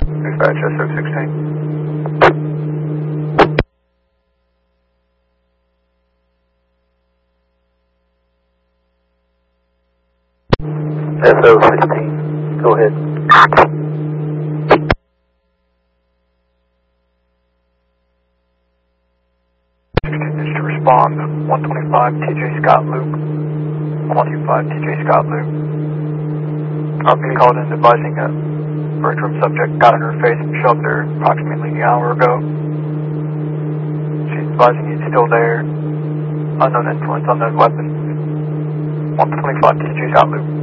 Dispatch SO16. SO16, go ahead. Continues to respond, 125 TJ Scott Loop. 125 TJ Scott Loop. I'll be called in advising a bridge room subject got in her face and shoved her approximately an hour ago. She's advising he's still there. Unknown influence, unknown weapon. 125 TJ Scott Loop.